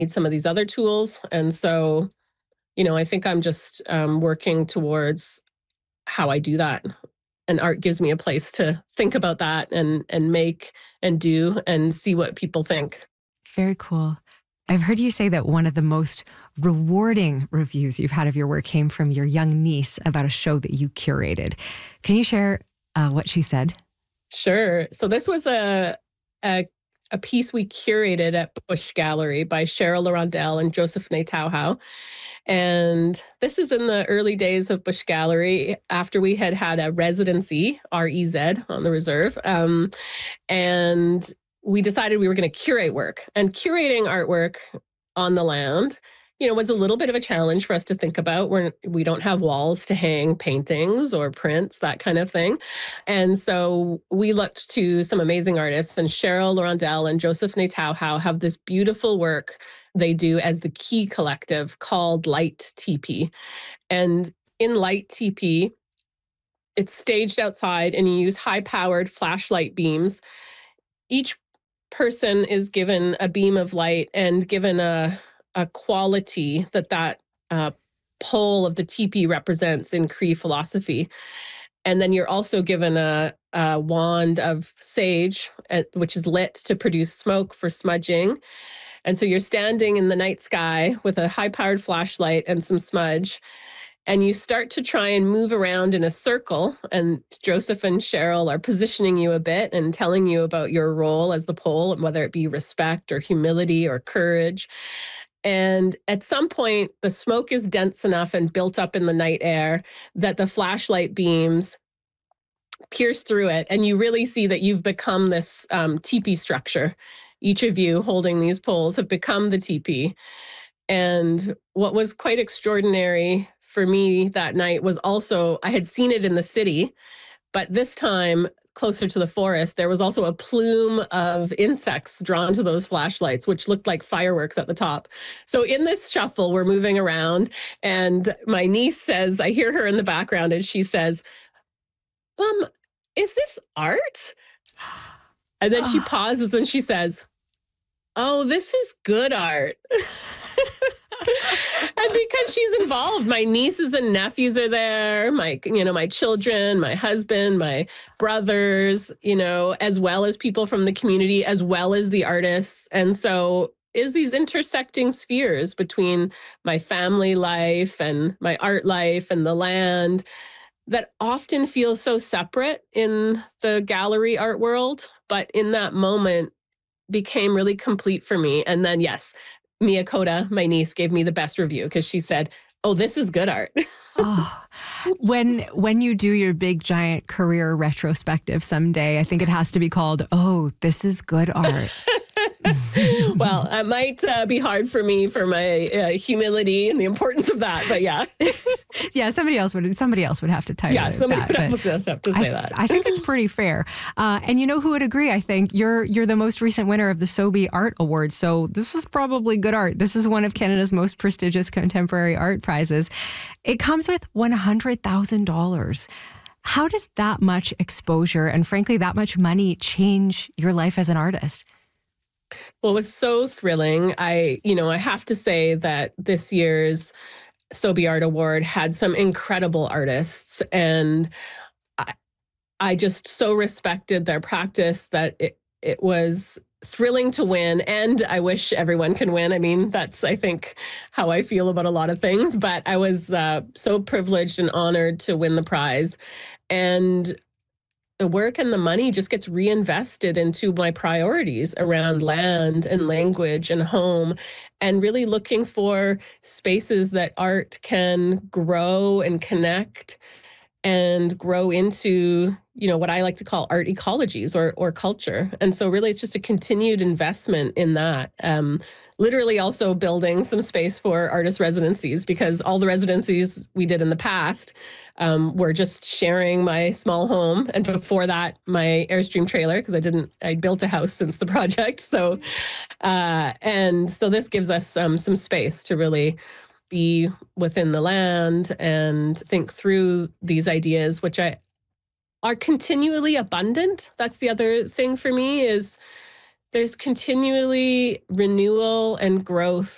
some of these other tools. And so, I think I'm just working towards how I do that. And art gives me a place to think about that and make and do and see what people think. Very cool. I've heard you say that one of the most rewarding reviews you've had of your work came from your young niece about a show that you curated. Can you share what she said? Sure. So this was a piece we curated at Bush Gallery by Cheryl Laurendale and Josephine Tauhau. And this is in the early days of Bush Gallery after we had a residency, REZ, on the reserve. And we decided we were going to curate work. And curating artwork on the land, was a little bit of a challenge for us to think about. We don't have walls to hang paintings or prints, that kind of thing. And so we looked to some amazing artists, and Cheryl Laurendale and Josephine Tauhau have this beautiful work they do as the Key Collective called Light TP. And in Light TP, it's staged outside and you use high-powered flashlight beams. Each person is given a beam of light and given a quality that pole of the teepee represents in Cree philosophy. And then you're also given a wand of sage, which is lit to produce smoke for smudging. And so you're standing in the night sky with a high-powered flashlight and some smudge, and you start to try and move around in a circle. And Joseph and Cheryl are positioning you a bit and telling you about your role as the pole, whether it be respect or humility or courage. And at some point, the smoke is dense enough and built up in the night air that the flashlight beams pierce through it. And you really see that you've become this teepee structure. Each of you holding these poles have become the teepee. And what was quite extraordinary for me that night was also, I had seen it in the city, but this time closer to the forest, there was also a plume of insects drawn to those flashlights, which looked like fireworks at the top. So in this shuffle, we're moving around, and my niece says, I hear her in the background, and she says, is this art? And then she pauses and she says, oh, this is good art. And because she's involved, my nieces and nephews are there, my children, my husband, my brothers, as well as people from the community, as well as the artists. And so is these intersecting spheres between my family life and my art life and the land that often feel so separate in the gallery art world, but in that moment became really complete for me. And then, yes, Mia Koda, my niece, gave me the best review because she said, oh, this is good art. Oh, when you do your big, giant career retrospective someday, I think it has to be called, oh, this is good art. Well, it might be hard for me for my humility and the importance of that, but yeah. Yeah, somebody else would have to title yeah, somebody that. would have to say that. I think it's pretty fair. And you know who would agree? I think you're the most recent winner of the Sobey Art Awards. So this was probably good art. This is one of Canada's most prestigious contemporary art prizes. It comes with $100,000. How does that much exposure and frankly that much money change your life as an artist? Well, it was so thrilling. I have to say that this year's Sobey Art Award had some incredible artists, and I just so respected their practice that it was thrilling to win, and I wish everyone can win. I mean, that's, I think, how I feel about a lot of things, but I was so privileged and honored to win the prize. And the work and the money just gets reinvested into my priorities around land and language and home, and really looking for spaces that art can grow and connect and grow into, what I like to call art ecologies or culture. And so really it's just a continued investment in that. Literally also building some space for artist residencies, because all the residencies we did in the past were just sharing my small home. And before that, my Airstream trailer, because I built a house since the project. So, and so this gives us some space to really be within the land and think through these ideas, which are continually abundant. That's the other thing for me, is there's continually renewal and growth